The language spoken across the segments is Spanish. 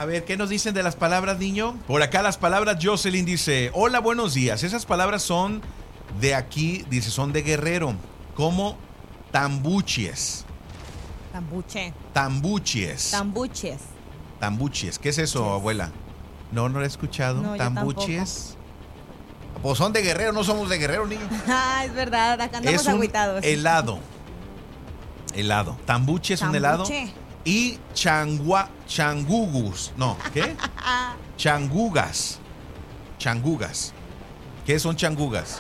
A ver, ¿qué nos dicen de las palabras, niño? Por acá las palabras, Jocelyn dice, hola, buenos días. Esas palabras son de aquí, dice, son de Guerrero, como tambuches. Tambuche. Tambuches. Tambuches. Tambuches. ¿Qué es eso, Yes. abuela? No lo he escuchado. No, yo Tambuches. Pues son de Guerrero, no somos de Guerrero, niño. Ah, es verdad, acá andamos Es un agüitados. helado. Helado. Tambuche es un helado. Tambuche. Y changugus. No, ¿qué? Changugas. Changugas. ¿Qué son changugas?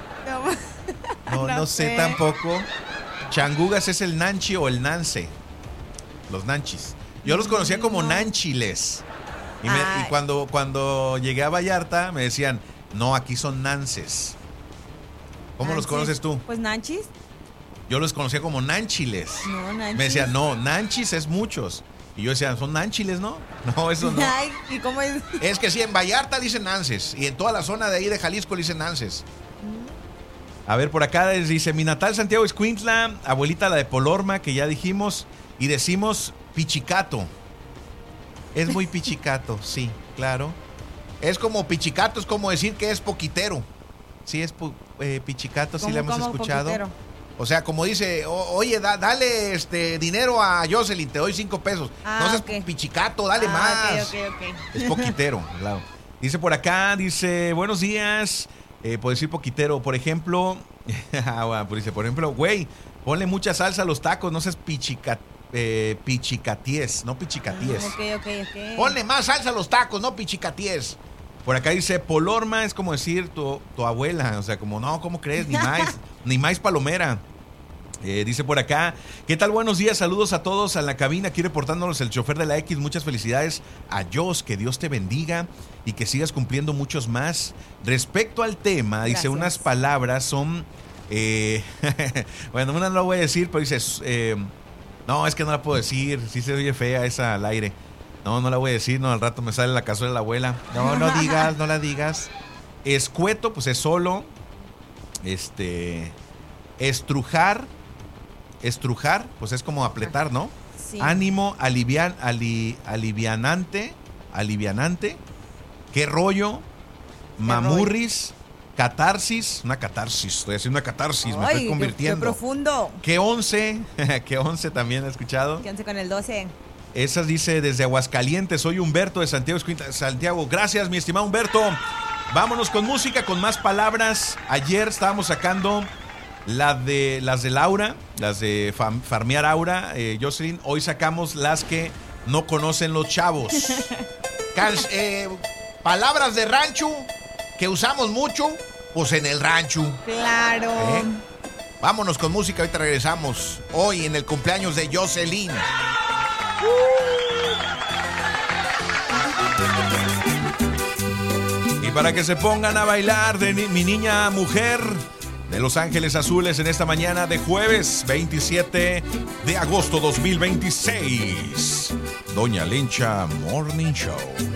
No sé tampoco. Changugas es el nanchi o el nance. Los nanchis. Yo los conocía como nanchiles. Y cuando llegué a Vallarta me decían, no, aquí son nances. ¿Cómo los conoces tú? Pues nanchis. Yo los conocía como nanchiles. No, nanchis. Me decían, no, nanchis es muchos. Y yo decía, son nanchiles, ¿no? No, eso no. Ay, ¿y cómo es? Es que sí, en Vallarta dicen nances. Y en toda la zona de ahí de Jalisco dicen nances. A ver, por acá dice, mi natal Santiago Escuintla, abuelita la de Polorma, que ya dijimos. Y decimos pichicato. Es muy pichicato, sí, claro. Es como pichicato, es como decir que es poquitero. Sí, es pichicato, sí la hemos escuchado. Poquitero. O sea, como dice, oye, dale dinero a Jocelyn, te doy 5 pesos. No seas pichicato, dale más. Okay. Es poquitero, claro. Dice por acá, dice, buenos días. Puedo decir poquitero, por ejemplo. Dice, por ejemplo, güey, ponle mucha salsa a los tacos, no seas pichicaties, no pichicaties. Ok. Ponle más salsa a los tacos, no pichicaties. Por acá dice, Polorma es como decir tu abuela, o sea, como no, ¿cómo crees? Ni más palomera. Dice por acá, ¿qué tal? Buenos días, saludos a todos a la cabina, aquí reportándonos el chofer de la X, muchas felicidades a Jos, que Dios te bendiga y que sigas cumpliendo muchos más. Respecto al tema, gracias. Dice, unas palabras son, bueno, una no la voy a decir, pero dice, no, es que no la puedo decir, sí se oye fea esa al aire. No la voy a decir, no, al rato me sale la cazuela de la abuela. No la digas. Escueto, pues es solo. Estrujar, pues es como apletar, ¿no? Sí. Ánimo, alivianante. ¿Qué rollo? Mamurris, catarsis. Una catarsis, estoy haciendo una catarsis, me estoy convirtiendo. Qué profundo. ¿Qué 11? ¿Qué 11 también he escuchado? ¿Qué 11 con el 12? Esas dice desde Aguascalientes, soy Humberto de Santiago. Gracias, mi estimado Humberto. Vámonos con música, con más palabras. Ayer estábamos sacando las de Laura, las de farmear Aura, Jocelyn. Hoy sacamos las que no conocen los chavos. Palabras de rancho que usamos mucho, pues en el rancho. Claro. Vámonos con música, ahorita regresamos. Hoy en el cumpleaños de Jocelyn. Y para que se pongan a bailar de mi niña mujer de Los Ángeles Azules en esta mañana de jueves 27 de agosto 2026. Doña Lencha Morning Show.